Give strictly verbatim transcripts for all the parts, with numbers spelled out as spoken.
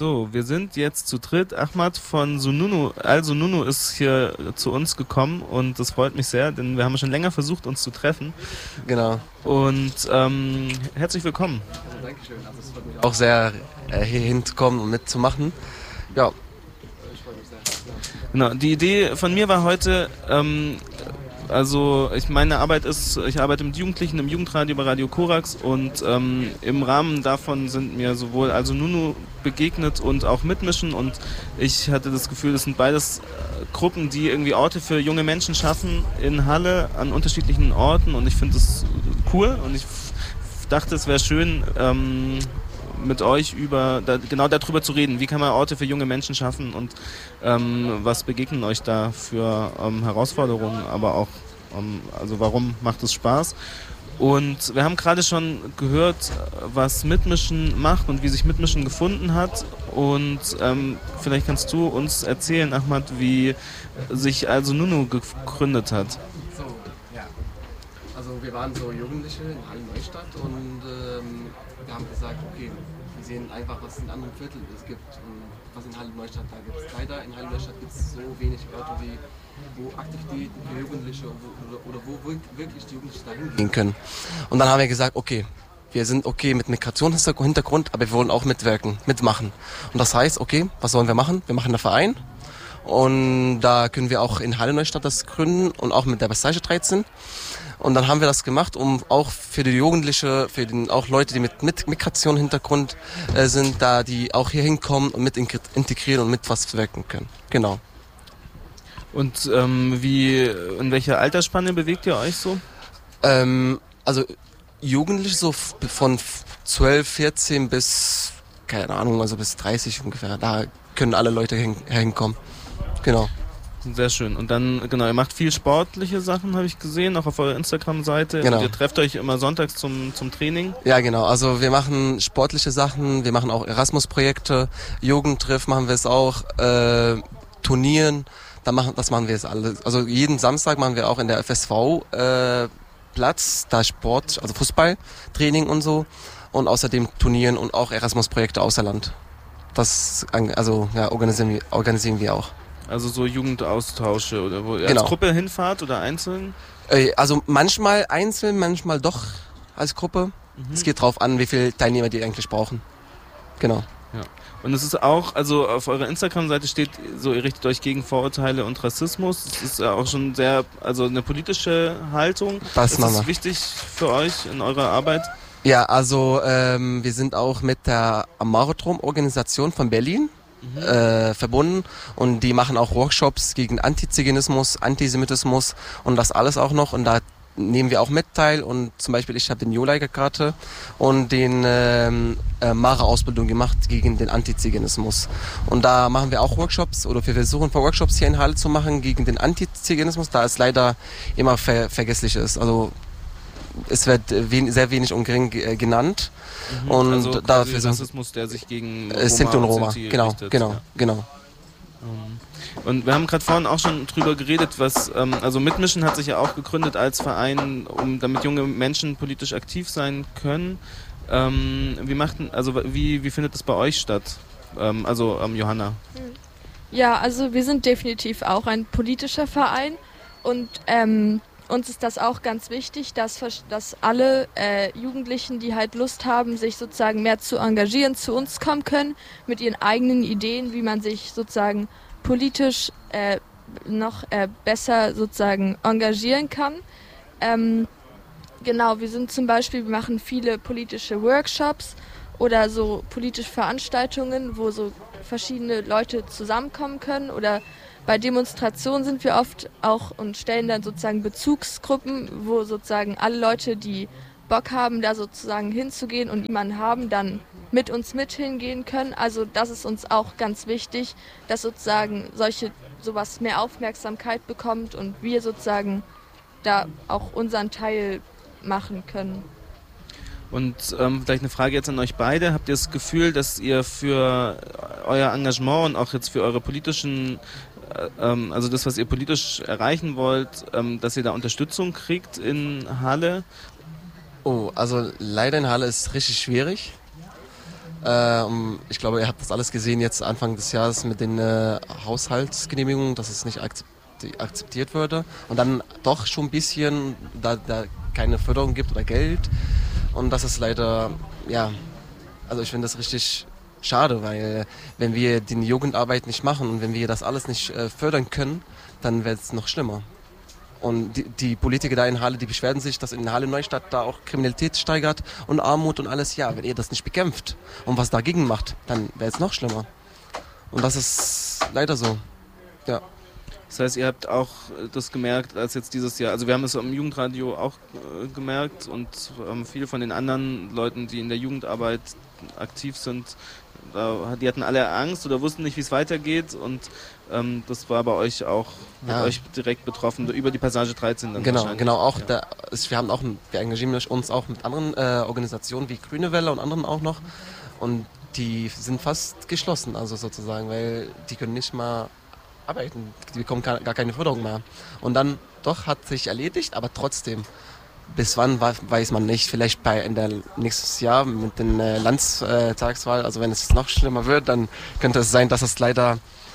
So, wir sind jetzt zu dritt. Ahmad von Sununu, Al-Sununu ist hier zu uns gekommen und das freut mich sehr, denn wir haben schon länger versucht, uns zu treffen. Genau. Und ähm, herzlich willkommen. Also, Dankeschön. Also es freut mich auch sehr, äh, hier hinzukommen und mitzumachen. Ja. Ich freue mich sehr. Ja. Genau, die Idee von mir war heute, ähm, also ich meine Arbeit ist, ich arbeite mit Jugendlichen im Jugendradio bei Radio Korax und ähm, im Rahmen davon sind mir sowohl Al-Sununu begegnet und auch Mitmischen und ich hatte das Gefühl, das sind beides äh, Gruppen, die irgendwie Orte für junge Menschen schaffen in Halle an unterschiedlichen Orten und ich finde das cool und ich f- dachte, es wäre schön, ähm, mit euch über da, genau darüber zu reden. Wie kann man Orte für junge Menschen schaffen und ähm, was begegnen euch da für ähm, Herausforderungen, aber auch, ähm, also warum macht es Spaß? Und wir haben gerade schon gehört, was Mitmischen macht und wie sich Mitmischen gefunden hat. Und ähm, vielleicht kannst du uns erzählen, Ahmad, wie sich Al-Sununu gegründet hat. So, ja. Also wir waren so Jugendliche in Halle Neustadt und ähm, wir haben gesagt, okay, wir sehen einfach, was in anderen Vierteln es gibt und was in Halle Neustadt da gibt es. Leider in Halle Neustadt gibt es so wenig Orte, wie, wo Aktivitäten für Jugendliche oder, oder, oder wo wirklich die Jugendlichen da hingehen können. Und dann haben wir gesagt, okay, wir sind okay mit Migrationshintergrund, aber wir wollen auch mitwirken, mitmachen. Und das heißt, okay, was sollen wir machen? Wir machen einen Verein. Und da können wir auch in Halle Neustadt das gründen und auch mit der Passage dreizehn. Und dann haben wir das gemacht, um auch für die Jugendliche, für den, auch Leute, die mit, mit Migration-Hintergrund äh, sind, da die auch hier hinkommen und mit integrieren und mit was wirken können. Genau. Und ähm, wie, in welcher Altersspanne bewegt ihr euch so? Ähm, also Jugendliche so f- von zwölf, vierzehn bis, keine Ahnung, also bis dreißig ungefähr. Da können alle Leute hin, hinkommen. Genau. Sehr schön. Und dann, genau, ihr macht viel sportliche Sachen, habe ich gesehen, auch auf eurer Instagram-Seite. Genau. Und ihr trefft euch immer sonntags zum, zum Training. Ja, genau. Also wir machen sportliche Sachen, wir machen auch Erasmus-Projekte, Jugendtreff machen wir es auch, äh, Turnieren, da machen, das machen wir jetzt alles. Also jeden Samstag machen wir auch in der F S V äh, Platz, da Sport, also Fußballtraining und so. Und außerdem Turnieren und auch Erasmus-Projekte außer Land. Das also ja, organisieren wir, organisieren wir auch. Also so Jugendaustausche oder wo ihr Genau. als Gruppe hinfahrt oder einzeln? Äh, also manchmal einzeln, manchmal doch als Gruppe. Mhm. Es geht drauf an, wie viele Teilnehmer die eigentlich brauchen. Genau. Ja. Und es ist auch, also auf eurer Instagram-Seite steht so, ihr richtet euch gegen Vorurteile und Rassismus. Das ist ja auch schon sehr, also eine politische Haltung. Das ist machen das wir. wichtig für euch in eurer Arbeit? Ja, also ähm, wir sind auch mit der Amaro-Trom-Organisation von Berlin mhm. äh, verbunden und die machen auch Workshops gegen Antiziganismus, Antisemitismus und das alles auch noch und da nehmen wir auch mit teil und zum Beispiel ich habe den Joleiger-Karte und den ähm, äh, Mara-Ausbildung gemacht gegen den Antiziganismus und da machen wir auch Workshops oder wir versuchen Workshops hier in Halle zu machen gegen den Antiziganismus, da es leider immer ver- vergesslich ist, also es wird wen, sehr wenig und gering äh, genannt. Mhm. Und also dafür quasi Rassismus, der sich gegen äh, Sinti und Roma. Sinti Genau, richtet. genau, Ja. genau. Und wir haben gerade vorhin auch schon drüber geredet, was ähm, also Mitmischen hat sich ja auch gegründet als Verein, um damit junge Menschen politisch aktiv sein können. Ähm, wie macht also wie wie findet das bei euch statt? Ähm, also ähm, Johanna. Ja, also wir sind definitiv auch ein politischer Verein und ähm, uns ist das auch ganz wichtig, dass, dass alle äh, Jugendlichen, die halt Lust haben, sich sozusagen mehr zu engagieren, zu uns kommen können mit ihren eigenen Ideen, wie man sich sozusagen politisch äh, noch äh, besser sozusagen engagieren kann. Ähm, genau, wir sind zum Beispiel, wir machen viele politische Workshops oder so politische Veranstaltungen, wo so verschiedene Leute zusammenkommen können oder bei Demonstrationen sind wir oft auch und stellen dann sozusagen Bezugsgruppen, wo sozusagen alle Leute, die Bock haben, da sozusagen hinzugehen und jemanden haben, dann mit uns mit hingehen können. Also das ist uns auch ganz wichtig, dass sozusagen solche sowas mehr Aufmerksamkeit bekommt und wir sozusagen da auch unseren Teil machen können. Und ähm, vielleicht eine Frage jetzt an euch beide. Habt ihr das Gefühl, dass ihr für euer Engagement und auch jetzt für eure politischen, äh, ähm, also das, was ihr politisch erreichen wollt, ähm, dass ihr da Unterstützung kriegt in Halle? Oh, also leider in Halle ist es richtig schwierig. Äh, ich glaube, ihr habt das alles gesehen jetzt Anfang des Jahres mit den äh, Haushaltsgenehmigungen, dass es nicht akzeptiert, akzeptiert würde. Und dann doch schon ein bisschen, da, da keine Förderung gibt oder Geld. Und das ist leider, ja, also ich finde das richtig schade, weil wenn wir die Jugendarbeit nicht machen und wenn wir das alles nicht äh, fördern können, dann wird es noch schlimmer. Und die, die Politiker da in Halle, die beschweren sich, dass in Halle Neustadt da auch Kriminalität steigert und Armut und alles. Ja, wenn ihr das nicht bekämpft und was dagegen macht, dann wäre es noch schlimmer. Und das ist leider so, ja. Das heißt, ihr habt auch das gemerkt, als jetzt dieses Jahr, also wir haben es am Jugendradio auch äh, gemerkt und ähm, viele von den anderen Leuten, die in der Jugendarbeit aktiv sind, da, die hatten alle Angst oder wussten nicht, wie es weitergeht und ähm, das war bei euch auch, ja. Hat euch direkt betroffen, über die Passage dreizehn dann Genau, genau, auch ja. da, wir haben auch, wir engagieren uns auch mit anderen äh, Organisationen wie Grüne Welle und anderen auch noch und die sind fast geschlossen, also sozusagen, weil die können nicht mal arbeiten, die bekommen gar keine Förderung mehr. Und dann doch hat sich erledigt, aber trotzdem, bis wann weiß man nicht. Vielleicht bei in der nächstes Jahr mit der äh, Landtagswahl, also wenn es noch schlimmer wird, dann könnte es sein, dass es leider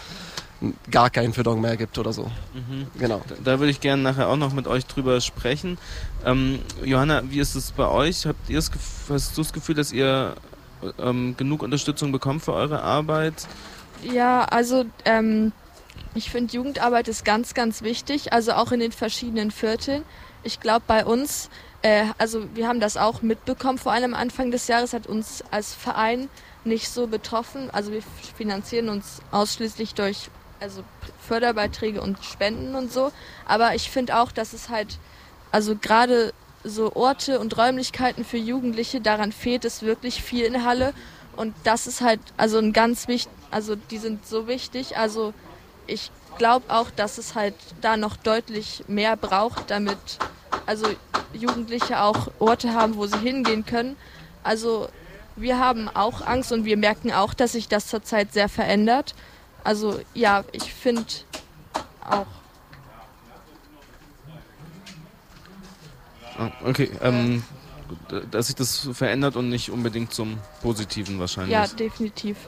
gar keine Förderung mehr gibt oder so. Mhm. Genau. Da, da würde ich gerne nachher auch noch mit euch drüber sprechen. Ähm, Johanna, wie ist es bei euch? Habt ihr das, hast du das Gefühl, dass ihr ähm, genug Unterstützung bekommt für eure Arbeit? Ja, also ähm, ich finde, Jugendarbeit ist ganz, ganz wichtig, also auch in den verschiedenen Vierteln. Ich glaube, bei uns, äh, also wir haben das auch mitbekommen, vor allem Anfang des Jahres hat uns als Verein nicht so betroffen. Also wir finanzieren uns ausschließlich durch also Förderbeiträge und Spenden und so. Aber ich finde auch, dass es halt, also gerade so Orte und Räumlichkeiten für Jugendliche, daran fehlt es wirklich viel in Halle. Und das ist halt also ein ganz wichtig, also die sind so wichtig. Also ich glaube auch, dass es halt da noch deutlich mehr braucht, damit also Jugendliche auch Orte haben, wo sie hingehen können. Also wir haben auch Angst und wir merken auch, dass sich das zurzeit sehr verändert. Also ja, ich finde auch. Okay, ähm, dass sich das verändert und nicht unbedingt zum Positiven wahrscheinlich. Ja, definitiv.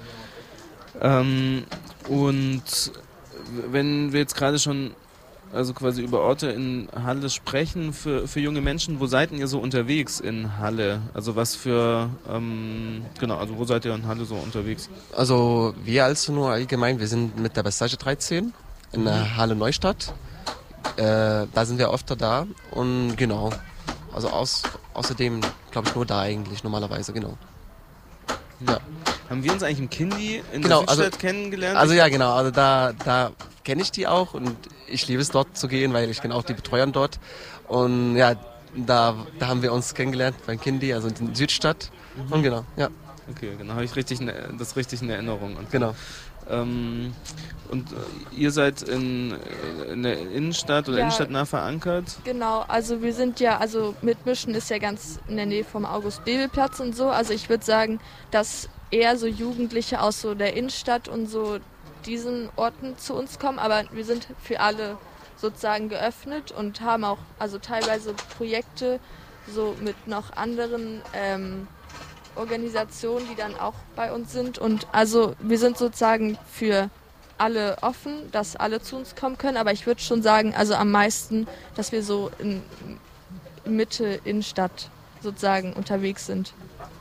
Ähm, und wenn wir jetzt gerade schon also quasi über Orte in Halle sprechen, für, für junge Menschen, wo seid ihr so unterwegs in Halle? Also was für, ähm, genau, also wo seid ihr in Halle so unterwegs? Also wir als nur allgemein, wir sind mit der Passage dreizehn in der mhm. Halle Neustadt. Äh, da sind wir öfter da und genau, also aus, außerdem glaube ich nur da eigentlich normalerweise, genau. Ja. Haben wir uns eigentlich im Kindi in genau, der Südstadt also, kennengelernt? Also ja, genau, also da, da kenne ich die auch und ich liebe es dort zu gehen, weil ich bin auch die Betreuerin dort und ja, da, da haben wir uns kennengelernt beim Kindi, also in der Südstadt mhm. und genau, ja. Okay, genau, habe ich richtig ne, das richtig in Erinnerung. Und genau. Ähm, und ihr seid in, in der Innenstadt oder ja, innenstadtnah verankert? Genau, also wir sind ja, also Mitmischen ist ja ganz in der Nähe vom August-Bebel-Platz und so. Also ich würde sagen, dass eher so Jugendliche aus so der Innenstadt und so diesen Orten zu uns kommen. Aber wir sind für alle sozusagen geöffnet und haben auch also teilweise Projekte so mit noch anderen ähm, Organisationen, die dann auch bei uns sind. Und also wir sind sozusagen für alle offen, dass alle zu uns kommen können. Aber ich würde schon sagen, also am meisten, dass wir so in Mitte, Innenstadt sozusagen unterwegs sind.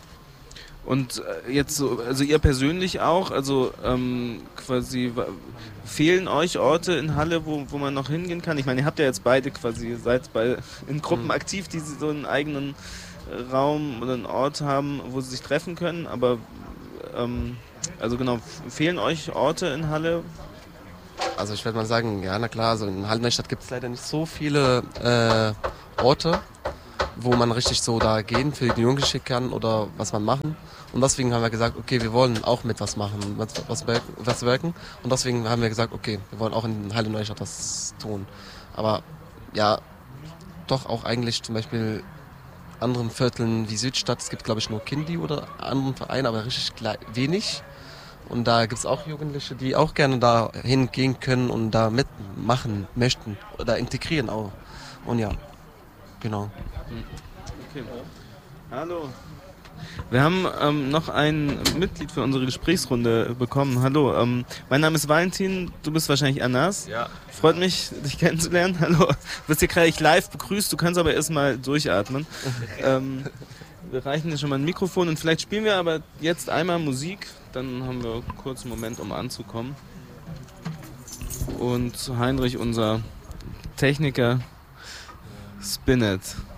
Und jetzt so, also ihr persönlich auch, also ähm, quasi fehlen euch Orte in Halle, wo, wo man noch hingehen kann? Ich meine, ihr habt ja jetzt beide quasi, seid bei, in Gruppen mhm. aktiv, die so einen eigenen Raum oder einen Ort haben, wo sie sich treffen können, aber ähm, also genau, fehlen euch Orte in Halle? Also ich würde mal sagen, ja, na klar, also in Halle Neustadt gibt es leider nicht so viele äh, Orte, wo man richtig so da gehen für die Jugendlichen kann oder was man machen. Und deswegen haben wir gesagt, okay, wir wollen auch mit was machen, was, was, was wirken. Und deswegen haben wir gesagt, okay, wir wollen auch in Halle Neustadt was tun. Aber ja, doch auch eigentlich zum Beispiel anderen Vierteln wie Südstadt, es gibt glaube ich nur Kindi oder anderen Vereine, aber richtig wenig. Und da gibt es auch Jugendliche, die auch gerne da hingehen können und da mitmachen möchten oder integrieren auch. Und ja, genau. Okay. Hallo. Wir haben ähm, noch ein Mitglied für unsere Gesprächsrunde bekommen. Hallo, ähm, mein Name ist Valentin, du bist wahrscheinlich Anas. Ja. Freut mich, dich kennenzulernen. Hallo, du wirst hier gerade live begrüßt, du kannst aber erstmal durchatmen. ähm, wir reichen dir schon mal ein Mikrofon und vielleicht spielen wir aber jetzt einmal Musik, dann haben wir kurz einen Moment, um anzukommen. Und Heinrich, unser Techniker, Spin It.